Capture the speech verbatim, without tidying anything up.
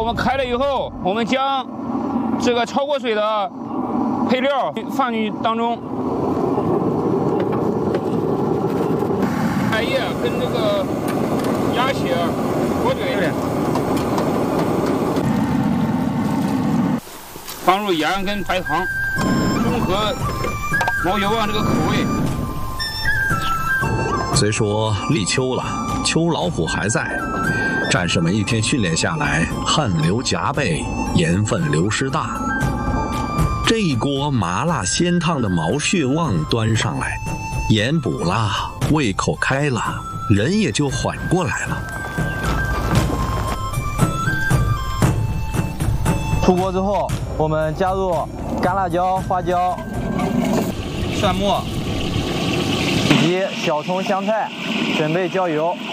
们开了以后，我们将这个焯过水的配料放进当中，艾叶跟这个鸭血、火腿，放入盐跟白糖，中和毛血旺这个口味。 虽说立秋了，秋老虎还在，战士们一天训练下来，汗流浃背，盐分流失大。这一锅麻辣鲜烫的毛血旺端上来，盐补了，胃口开了，人也就缓过来了。 出锅之后，我们加入干辣椒、花椒、蒜末以及小葱、香菜，准备浇油。